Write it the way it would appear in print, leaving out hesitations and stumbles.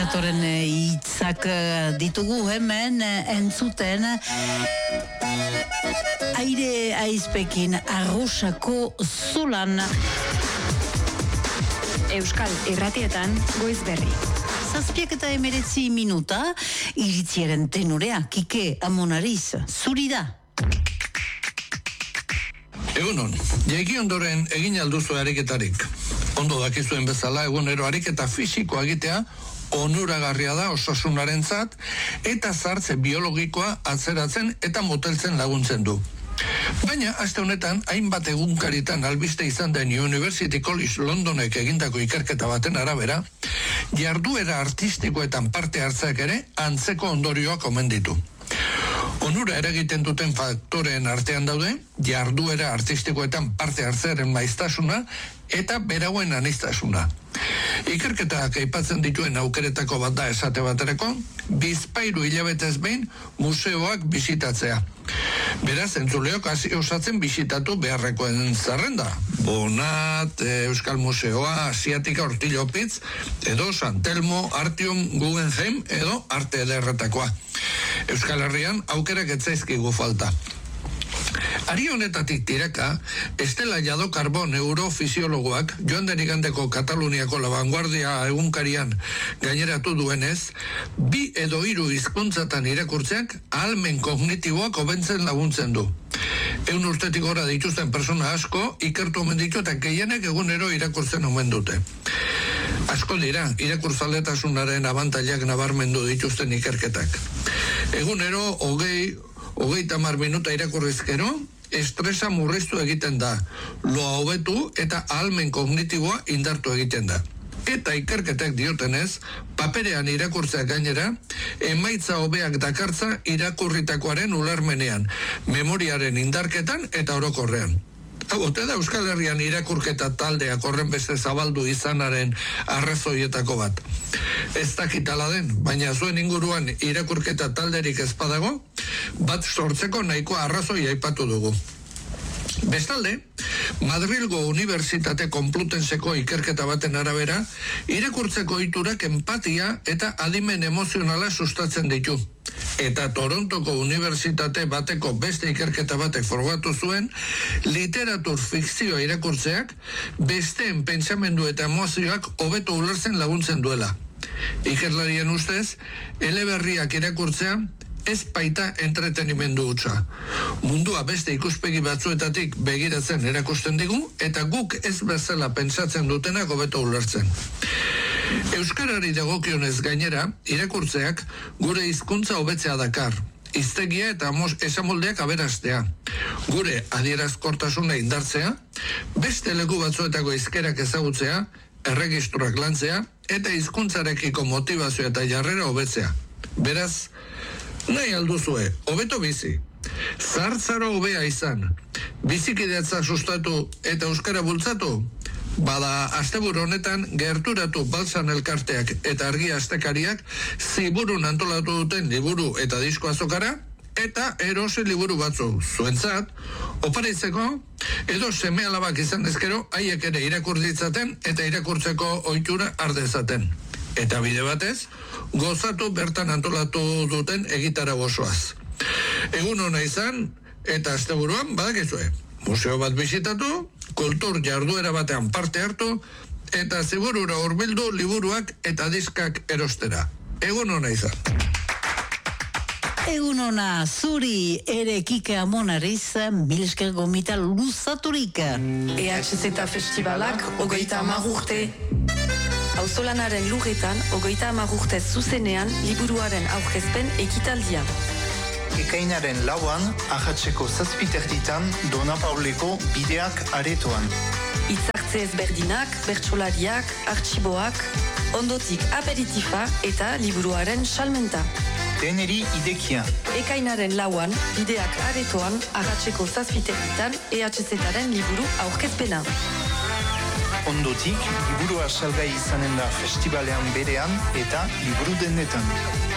Kantatoren hitzak ditugu hemen entzuten Aire Aizpekin Arrosako Zolan. Euskal Irratietan Goizberri. 7:19 minuta, iritziaren tenorea, Kike Amonariz, zuri da. Egunon, jaiki ondoren egin alduzu ariketarik. Ondo dakizuen bezala, egunero ariketa fisikoa egitea onuragarria da osasunarentzat eta zartze biologikoa atzeratzen eta moteltzen laguntzen du. Baina, aste honetan, hainbat egunkaritan albiste izan den University College Londonek egindako ikerketa baten arabera, jarduera artistikoetan parte hartzeak ere antzeko ondorioak omen ditu. Onura eragiten duten faktoreen artean daude, jarduera artistikoetan parte hartzearen maiztasuna eta berauen aniztasuna. Ikerketak aipatzen dituen aukeretako bat da esate baterako, bizpahiru hilabetez behin museoak bisitatzea. Beraz, entzuleok hasi osatzen bisitatu beharrekoen zerrenda. Bonat, Euskal Museoa, Asiatika Hortilopitz, edo San Telmo, Artium, Guggenheim, edo Arte Ederretakoa. Euskal Herrian aukerak etzaizkigu falta. Ari honetatik tiraka, Estela Lladó Carbó neurofisiologoak joan den igandeko Kataluniako La Vanguardia egunkarian gaineratu duenez, 2 edo 3 hizkuntzatan irakurtzeak ahalmen kognitiboak hobentzen laguntzen du. 100 urtetik gora dituzten persona asko ikertu omen ditu eta gehienek egunero irakurtzen omen dute. Asko dira, irakurzaletasunaren abantailak nabarmendu dituzten ikerketak. Egunero 30 minuta irakurrizkero, estresa murriztu egiten da, loa hobetu eta ahalmen kognitiboa indartu egiten da. Eta ikerketek diotenez, paperean irakurtzeak gainera, emaitza hobeak dakartza irakurritakoaren ulermenean, memoriaren indarketan eta orokorrean. Ote da Euskal Herrian irakurketa taldeak horren beste zabaldu izanaren arrazoietako bat. Ez dakitala den, baina zuen inguruan irakurketa talderik ez badago, bat sortzeko nahikoa arrazoi aipatu dugu. Bestalde, Madrilgo Unibertsitate Konplutenseko ikerketa baten arabera, irakurtzeko ohiturak enpatia eta adimen emozionala sustatzen ditu. Eta Torontoko Unibertsitate bateko beste ikerketa batek frogatu zuen, literatur fikzioa irakurtzeak besteen pentsamendu eta emozioak hobeto ulertzen laguntzen duela. Ikerlarien ustez, eleberriak irakurtzea ez baita entretenimendu hutsa. Mundua beste ikuspegi batzuetatik begiratzen erakusten digu eta guk ez bezala pentsatzen dutenak hobeto ulertzen. Euskarari dagokionez gainera, irakurtzeak gure hizkuntza hobetzea dakar. Hiztegia eta esamoldeak aberastea. Gure adierazkortasuna indartzea, beste leku batzuetako hizkerak ezagutzea, erregistruak lantzea eta hizkuntzarekiko motivazioa eta jarrera hobetzea. Beraz, nahi alduzue, hobeto bizi. Zartzaro hobea izan, bizikideatza sustatu eta euskara bultzatu? Bada, asteburu honetan gerturatu Balzan elkarteak eta argi astekariak ziburun antolatu duten liburu eta disko azokara eta erosi liburu batzu zuentzat, oparitzeko edo seme alabak izan ezkero haiek ere irakur ditzaten eta irakurtzeko ohitura har dezaten. Eta bide batez, gozatu bertan antolatu duten egitarau osoaz. Egun hona izan, eta asteburuan badakizue. Museo bat bisitatu, kultur jarduera batean parte hartu, eta ziburura hurbildu liburuak eta diskak erostera. Egun hona izan. Egun hona zuri ere Kike Amonariz, mil esker gomita luzaturik. EHZ Festivalak 30 urte. Auzolanaren lurretan 30 urte zuzenean liburuaren aurkezpen ekitaldia. Ekainaren 4an, ahatzeko 7:30 Dona Pauleko bideak aretoan. Hitzartze ezberdinak, bertsolariak, artxiboak, ondotik aperitifa eta liburuaren salmenta. Deneri idekia. Ekainaren 4an, bideak aretoan, ahatzeko 7:30 EHZ-aren liburu aurkezpena. Ondotik, liburua salgai izanen da festivalean berean eta liburu denetan.